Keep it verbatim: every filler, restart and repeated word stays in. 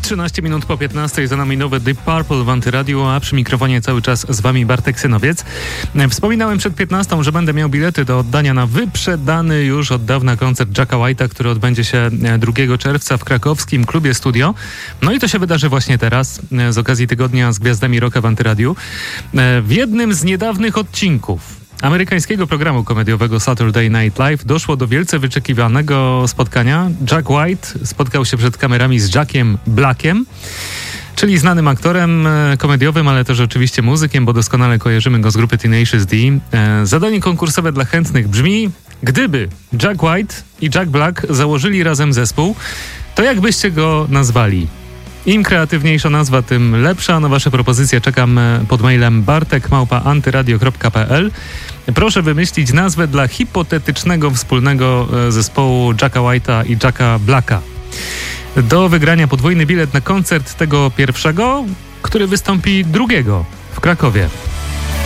trzynaście minut po piętnastej, za nami nowe Deep Purple w Antyradiu, a przy mikrofonie cały czas z wami Bartek Synowiec. Wspominałem przed piętnastą, że będę miał bilety do oddania na wyprzedany już od dawna koncert Jacka White'a, który odbędzie się drugiego czerwca w krakowskim klubie Studio. No i to się wydarzy właśnie teraz, z okazji tygodnia z gwiazdami rocka w Antyradiu. W jednym z niedawnych odcinków amerykańskiego programu komediowego Saturday Night Live doszło do wielce wyczekiwanego spotkania. Jack White spotkał się przed kamerami z Jackiem Blackiem, czyli znanym aktorem komediowym, ale też oczywiście muzykiem, bo doskonale kojarzymy go z grupy Tenacious D. Zadanie konkursowe dla chętnych brzmi: gdyby Jack White i Jack Black założyli razem zespół, to jak byście go nazwali? Im kreatywniejsza nazwa, tym lepsza. Na wasze propozycje czekam pod mailem bartek małpa antyradio kropka p l. Proszę wymyślić nazwę dla hipotetycznego wspólnego zespołu Jacka White'a i Jacka Blacka. Do wygrania podwójny bilet na koncert tego pierwszego, który wystąpi drugiego w Krakowie.